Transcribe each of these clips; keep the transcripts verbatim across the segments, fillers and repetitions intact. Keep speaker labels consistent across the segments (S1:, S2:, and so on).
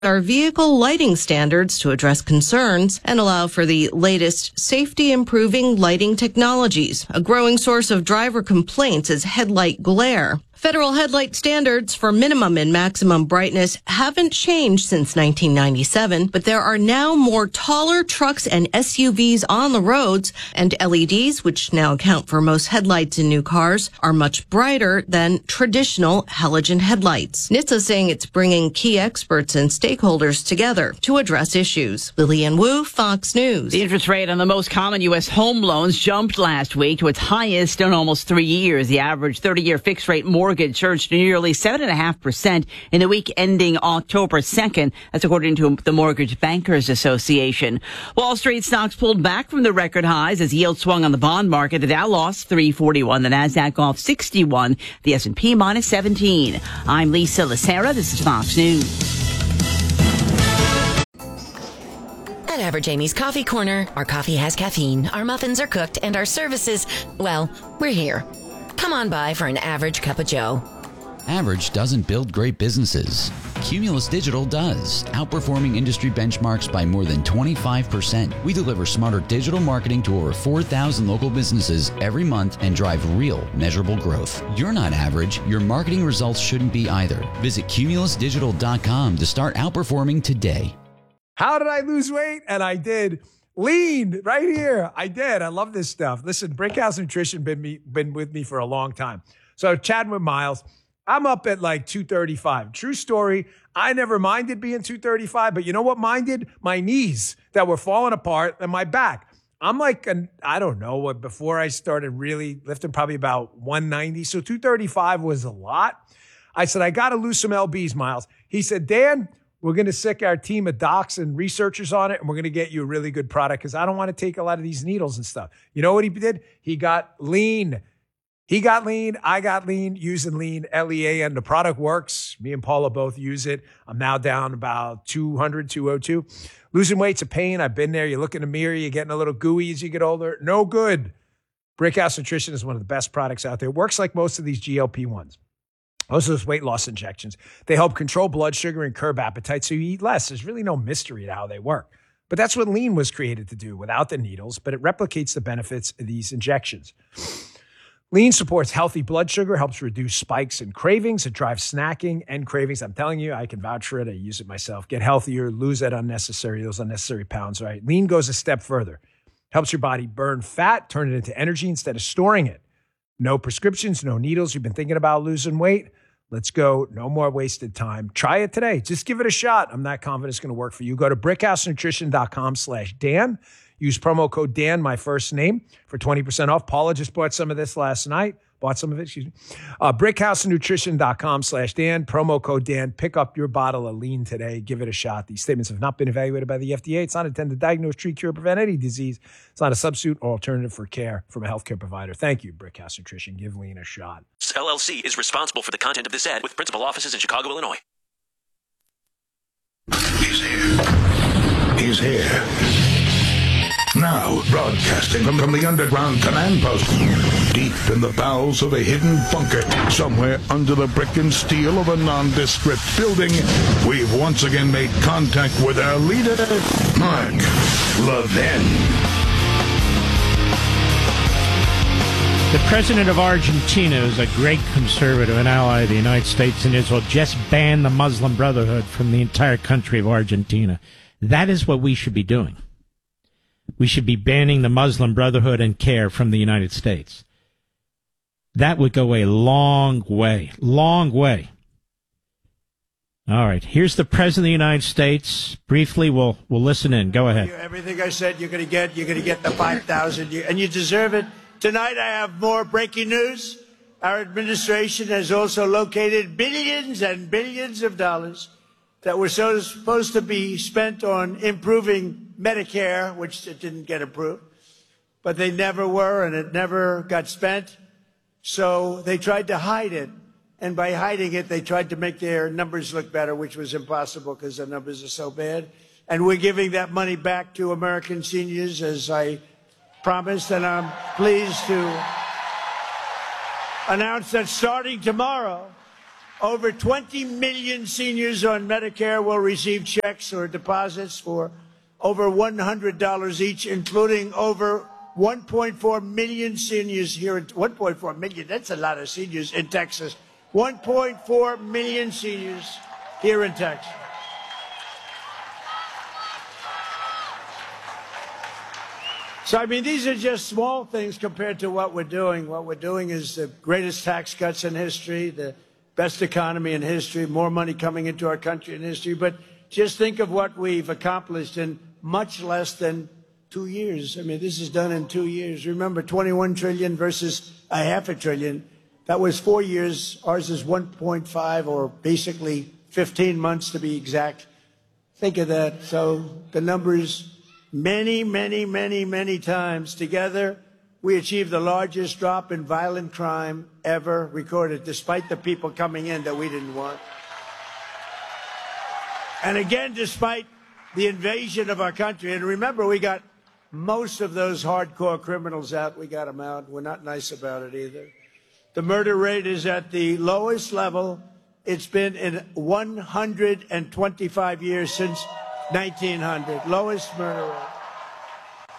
S1: our vehicle lighting standards to address concerns and allow for the latest safety-improving lighting technologies. A growing source of driver complaints is headlight glare. Federal headlight standards for minimum and maximum brightness haven't changed since nineteen ninety-seven, but there are now more taller trucks and S U Vs on the roads, and L E Ds, which now account for most headlights in new cars, are much brighter than traditional halogen headlights. N H T S A saying it's bringing key experts and stakeholders together to address issues. Lillian Wu, Fox News.
S2: The interest rate on the most common U S home loans jumped last week to its highest in almost three years. The average thirty-year fixed-rate mortgage surged to nearly seven point five percent in the week ending October second. That's according to the Mortgage Bankers Association. Wall Street stocks pulled back from the record highs as yields swung on the bond market. The Dow lost three forty-one. The Nasdaq off sixty-one. The S and P minus seventeen. I'm Lisa Lacera. This is Fox News.
S3: At Average Amy's Coffee Corner, our coffee has caffeine, our muffins are cooked, and our services, well, we're here. Come on by for an average cup of joe.
S4: Average doesn't build great businesses. Cumulus Digital does, outperforming industry benchmarks by more than twenty-five percent. We deliver smarter digital marketing to over four thousand local businesses every month and drive real, measurable growth. You're not average. Your marketing results shouldn't be either. Visit cumulus digital dot com to start outperforming today.
S5: How did I lose weight? And I did. Lean right here. I did. I love this stuff. Listen, Brickhouse Nutrition been me been with me for a long time. So chatting with Miles, I'm up at like two thirty-five. True story. I never minded being two thirty-five, but you know what minded? My knees that were falling apart and my back. I'm like, an, I don't know what, before I started really lifting, probably about one ninety. So two thirty-five was a lot. I said, I got to lose some L Bs, Miles. He said, Dan, we're going to sick our team of docs and researchers on it, and we're going to get you a really good product because I don't want to take a lot of these needles and stuff. You know what he did? He got lean. He got lean. I got lean using lean, L E A N. The product works. Me and Paula both use it. I'm now down about two hundred, two oh two. Losing weight's a pain. I've been there. You look in the mirror. You're getting a little gooey as you get older. No good. Brickhouse Nutrition is one of the best products out there. It works like most of these G L P ones. Most of those weight loss injections, they help control blood sugar and curb appetite so you eat less. There's really no mystery to how they work. But that's what lean was created to do without the needles, but it replicates the benefits of these injections. Lean supports healthy blood sugar, helps reduce spikes and cravings. It drives snacking and cravings. I'm telling you, I can vouch for it. I use it myself. Get healthier, lose that unnecessary, those unnecessary pounds, right? Lean goes a step further. Helps your body burn fat, turn it into energy instead of storing it. No prescriptions, no needles. You've been thinking about losing weight? Let's go. No more wasted time. Try it today. Just give it a shot. I'm not confident it's going to work for you. Go to brickhouse nutrition dot com slash Dan. Use promo code Dan, my first name, for twenty percent off. Paula just bought some of this last night. Bought some of it, excuse me. Uh, brickhouse nutrition dot com slash Dan. Promo code Dan. Pick up your bottle of lean today. Give it a shot. These statements have not been evaluated by the F D A. It's not intended to diagnose, treat, cure, or prevent any disease. It's not a substitute or alternative for care from a healthcare provider. Thank you, Brickhouse Nutrition. Give lean a shot.
S6: L L C is responsible for the content of this ad with principal offices in Chicago, Illinois.
S7: He's here. He's here. Now, broadcasting from, from the underground command post, deep in the bowels of a hidden bunker, somewhere under the brick and steel of a nondescript building, we've once again made contact with our leader, Mark Levin.
S8: The president of Argentina is a great conservative, an ally of the United States and Israel, just banned the Muslim Brotherhood from the entire country of Argentina. That is what we should be doing. We should be banning the Muslim Brotherhood and CARE from the United States. That would go a long way, long way. All right, here's the President of the United States. Briefly, we'll we'll listen in. Go ahead.
S9: Everything I said you're going to get, you're going to get the five thousand, and you deserve it. Tonight I have more breaking news. Our administration has also located billions and billions of dollars that were so supposed to be spent on improving Medicare, which it didn't get approved, but they never were, and it never got spent. So they tried to hide it, and by hiding it, they tried to make their numbers look better, which was impossible because the numbers are so bad. And we're giving that money back to American seniors, as I promised, and I'm pleased to announce that starting tomorrow, Over twenty million seniors on Medicare will receive checks or deposits for over one hundred dollars each, including over one point four million seniors here. In, one point four million, that's a lot of seniors in Texas. one point four million seniors here in Texas. So, I mean, these are just small things compared to what we're doing. What we're doing is the greatest tax cuts in history, the best economy in history, more money coming into our country in history. But just think of what we've accomplished in much less than two years. I mean, this is done in two years. Remember, twenty-one trillion versus a half a trillion. That was four years. Ours is one point five, or basically fifteen months to be exact. Think of that. So the numbers, many, many, many, many times together, we achieved the largest drop in violent crime ever recorded, despite the people coming in that we didn't want. And again, despite the invasion of our country. And remember, we got most of those hardcore criminals out. We got them out. We're not nice about it either. The murder rate is at the lowest level it's been in one hundred twenty-five years, since nineteen hundred. Lowest murder rate.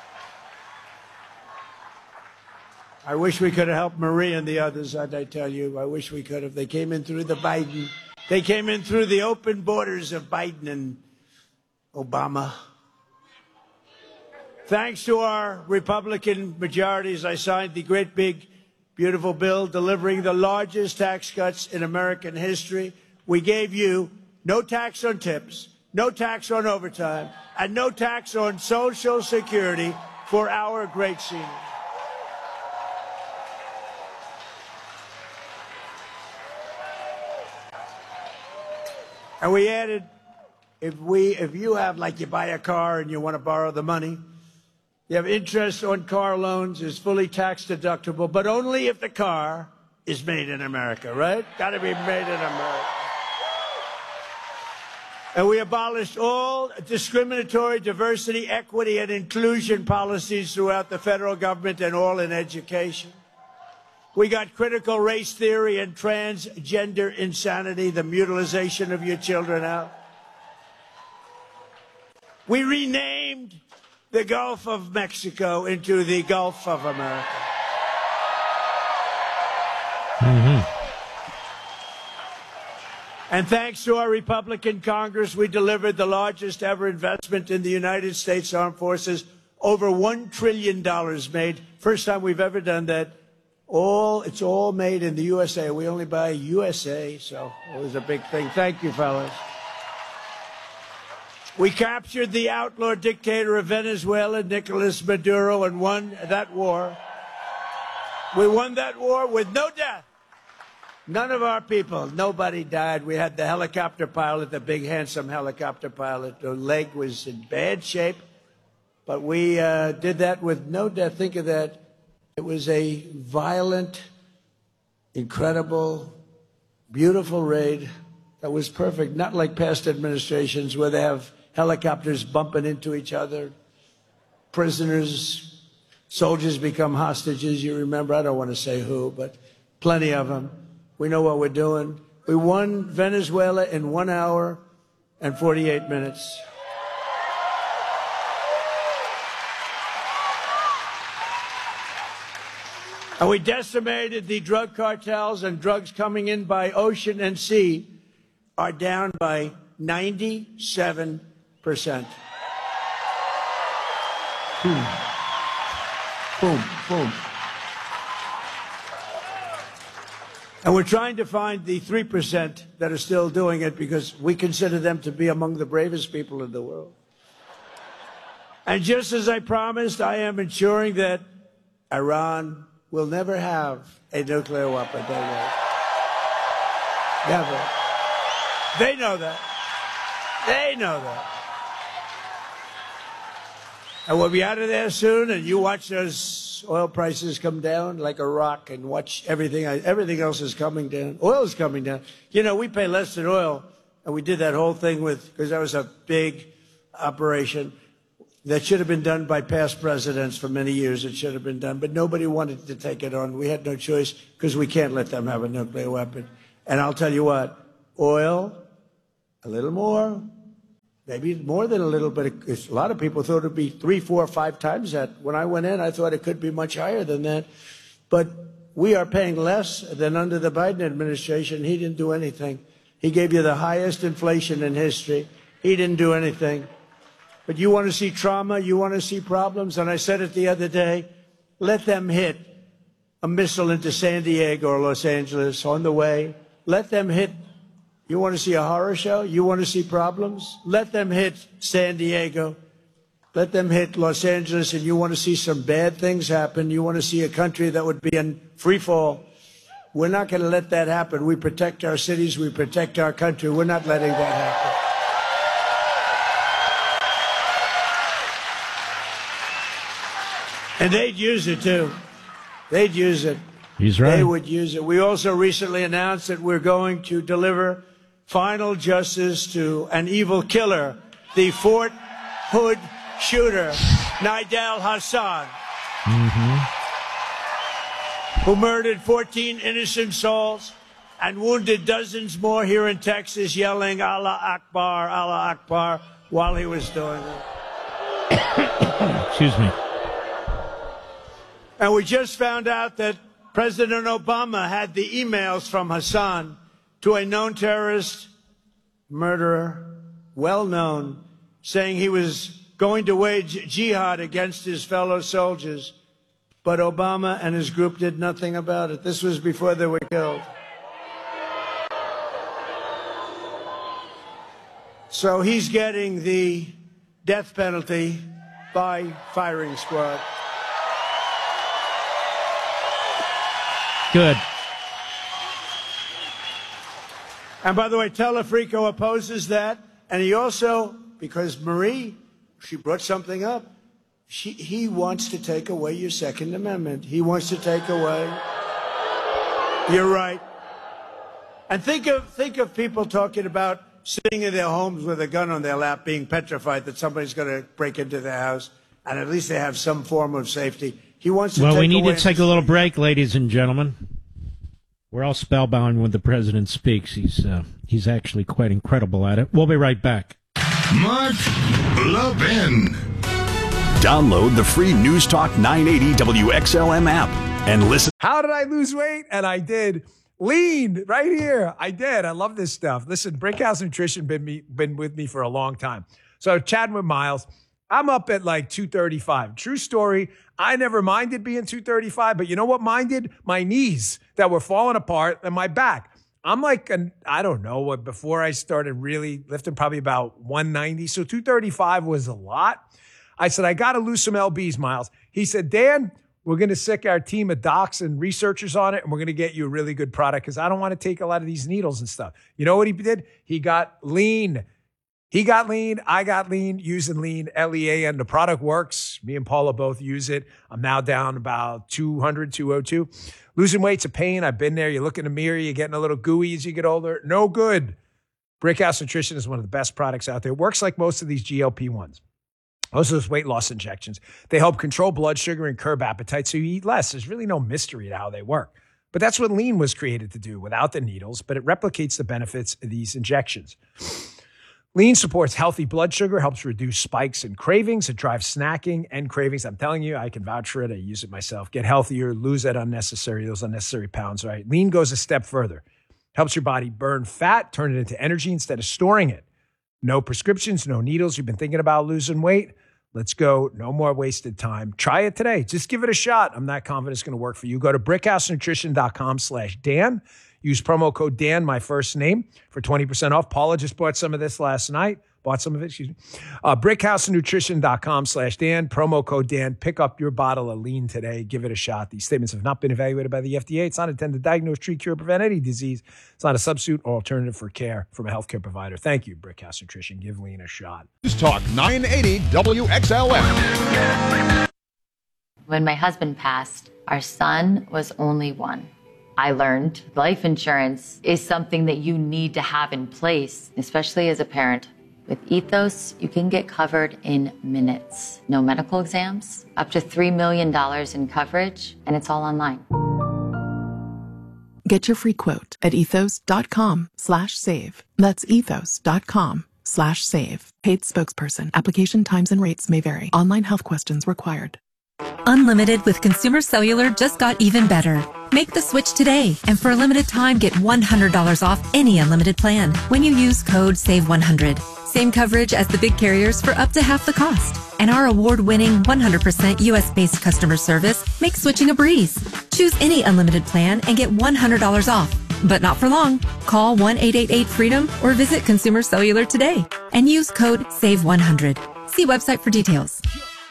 S9: I wish we could have helped Marie and the others, I tell you. I wish we could have. They came in through the Biden. They came in through the open borders of Biden and Obama. Thanks to our Republican majorities, I signed the great big beautiful bill delivering the largest tax cuts in American history. We gave you no tax on tips, no tax on overtime, and no tax on Social Security for our great seniors. And we added, if we, if you have, like, you buy a car and you want to borrow the money, you have interest on car loans is fully tax deductible, but only if the car is made in America, right? Got to be made in America. And we abolished all discriminatory diversity, equity, and inclusion policies throughout the federal government and all in education. We got critical race theory and transgender insanity, the mutilization of your children, out. We renamed the Gulf of Mexico into the Gulf of America.
S8: Mm-hmm.
S9: And thanks to our Republican Congress, we delivered the largest ever investment in the United States Armed Forces, over one trillion dollars made. First time we've ever done that. All, it's all made in the U S A. We only buy U S A, so it was a big thing. Thank you, fellas. We captured the outlaw dictator of Venezuela, Nicolas Maduro, and won that war. We won that war with no death. None of our people, nobody died. We had the helicopter pilot, the big, handsome helicopter pilot. The leg was in bad shape, but we uh, did that with no death. Think of that. It was a violent, incredible, beautiful raid that was perfect, not like past administrations where they have helicopters bumping into each other, prisoners, soldiers become hostages. You remember, I don't want to say who, but plenty of them. We know what we're doing. We won Venezuela in one hour and forty-eight minutes. And we decimated the drug cartels, and drugs coming in by ocean and sea are down by ninety-seven percent. Boom. Boom, boom. And we're trying to find the three percent that are still doing it, because we consider them to be among the bravest people in the world. And just as I promised, I am ensuring that Iran will never have a nuclear weapon. They won't. Never. They know that. They know that. And we'll be out of there soon, and you watch those oil prices come down like a rock, and watch everything. Everything else is coming down. Oil is coming down. You know, we pay less than oil, and we did that whole thing with, because that was a big operation that should have been done by past presidents for many years. It should have been done, but nobody wanted to take it on. We had no choice, because we can't let them have a nuclear weapon. And I'll tell you what, oil, a little more, maybe more than a little, but it, a lot of people thought it would be three, four, five times that. When I went in, I thought it could be much higher than that. But we are paying less than under the Biden administration. He didn't do anything. He gave you the highest inflation in history. He didn't do anything. But you want to see trauma, you want to see problems, and I said it the other day, let them hit a missile into San Diego or Los Angeles on the way. Let them hit. You want to see a horror show? You want to see problems? Let them hit San Diego. Let them hit Los Angeles, and you want to see some bad things happen. You want to see a country that would be in free fall. We're not going to let that happen. We protect our cities. We protect our country. We're not letting that happen. And they'd use it, too. They'd use it.
S8: He's right.
S9: They would use it. We also recently announced that we're going to deliver final justice to an evil killer, the Fort Hood shooter, Nidal Hasan,
S8: mm-hmm.
S9: who murdered fourteen innocent souls and wounded dozens more here in Texas, yelling Allah Akbar, Allah Akbar, while he was doing it.
S8: Excuse me.
S9: And we just found out that President Obama had the emails from Hassan to a known terrorist murderer, well known, saying he was going to wage jihad against his fellow soldiers. But Obama and his group did nothing about it. This was before they were killed. So he's getting the death penalty by firing squad.
S8: Good.
S9: And by the way, Telefrico opposes that. And he also, because Marie, she brought something up. She, he wants to take away your Second Amendment. He wants to take away. You're right. And think of, think of people talking about sitting in their homes with a gun on their lap, being petrified that somebody's going to break into their house. And at least they have some form of safety. He wants to
S8: well,
S9: take
S8: we need
S9: away
S8: to take a little break, ladies and gentlemen. We're all spellbound when the president speaks. He's uh, he's actually quite incredible at it. We'll be right back.
S7: Mark Levin.
S10: Download the free News Talk nine eighty W X L M app and listen.
S5: How did I lose weight? And I did. Lean right here. I did. I love this stuff. Listen, Brickhouse Nutrition been me been with me for a long time. So chatting with Miles. I'm up at like two thirty-five. True story. I never minded being two thirty-five, but you know what minded? My knees that were falling apart and my back. I'm like, an, I don't know what, before I started really lifting, probably about one ninety. So two thirty-five was a lot. I said, I got to lose some L Bs, Miles. He said, Dan, we're going to sick our team of docs and researchers on it, and we're going to get you a really good product because I don't want to take a lot of these needles and stuff. You know what he did? He got lean. He got lean. I got lean, using lean, L E A N. The product works. Me and Paula both use it. I'm now down about two hundred, two oh two. Losing weight's a pain. I've been there. You look in the mirror, you're getting a little gooey as you get older. No good. Brickhouse Nutrition is one of the best products out there. It works like most of these G L P ones. Most of those weight loss injections. They help control blood sugar and curb appetite so you eat less. There's really no mystery to how they work. But that's what lean was created to do without the needles, but it replicates the benefits of these injections. Lean supports healthy blood sugar, helps reduce spikes and cravings. It drives snacking and cravings. I'm telling you, I can vouch for it. I use it myself. Get healthier, lose that unnecessary, those unnecessary pounds, right? Lean goes a step further. Helps your body burn fat, turn it into energy instead of storing it. No prescriptions, no needles. You've been thinking about losing weight? Let's go. No more wasted time. Try it today. Just give it a shot. I'm not confident it's going to work for you. Go to brickhousenutrition.com slash Dan. Use promo code Dan, my first name, for twenty percent off. Paula just bought some of this last night. Bought some of it, excuse me. Uh, brickhousenutrition.com slash Dan. Promo code Dan. Pick up your bottle of lean today. Give it a shot. These statements have not been evaluated by the F D A. It's not intended to diagnose, treat, cure, prevent any disease. It's not a substitute or alternative for care from a healthcare provider. Thank you, Brickhouse Nutrition. Give lean a shot.
S11: News Talk nine eighty W X L M.
S12: When my husband passed, our son was only one. I learned life insurance is something that you need to have in place, especially as a parent. With Ethos, you can get covered in minutes. No medical exams, up to three million dollars in coverage, and it's all online.
S13: Get your free quote at ethos.com slash save. That's ethos.com slash save. Paid spokesperson. Application times and rates may vary. Online health questions required.
S14: Unlimited with Consumer Cellular just got even better. Make the switch today, and for a limited time, get one hundred dollars off any unlimited plan when you use code save one hundred. Same coverage as the big carriers for up to half the cost. And our award-winning one hundred percent U S-based customer service makes switching a breeze. Choose any unlimited plan and get one hundred dollars off. But not for long. Call one eight eight eight freedom or visit Consumer Cellular today and use code save one hundred. See website for details.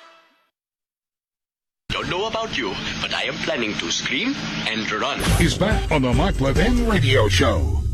S15: Don't know about you, but I am planning to scream and run.
S7: He's back on the Mark Levin Radio Show.